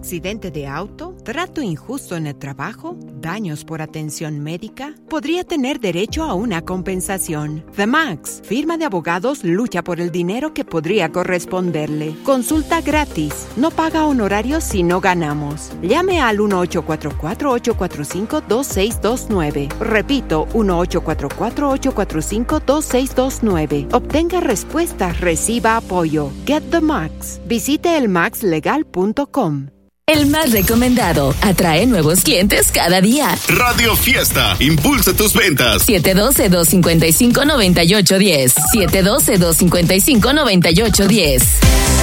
accidente de auto, trato injusto en el trabajo, daños por atención médica, podría tener derecho a una compensación. The Max, firma de abogados, lucha por el dinero que podría corresponderle. Consulta gratis. No paga honorarios si no ganamos. Llame al 1-844-845-2629. Repito, 1-844-845-2629. Obtenga respuestas, reciba apoyo. Get the Max. Visite elmaxlegal.com. El más recomendado atrae nuevos clientes cada día. Radio Fiesta, impulsa tus ventas. 712-255-9810. 712-255-9810.